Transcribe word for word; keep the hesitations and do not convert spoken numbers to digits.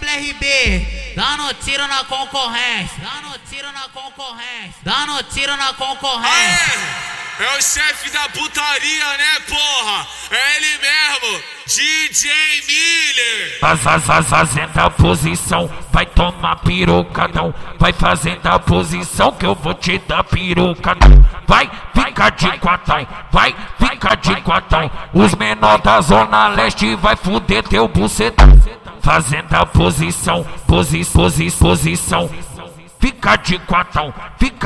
W R B, dando tiro na concorrência, dando tiro na concorrência, dando tiro na concorrência. Aê, é o chefe da putaria, né, porra? É ele mesmo, D J Miller. Faz, faz, faz, fazendo a posição, vai tomar pirocadão. Vai fazendo a posição que eu vou te dar pirocadão. Vai ficar de quatão, vai ficar de quatão. Os menores da Zona Leste vai fuder teu bucetão. Fazendo a posição, posi, posi, posição. Fica de quatão, fica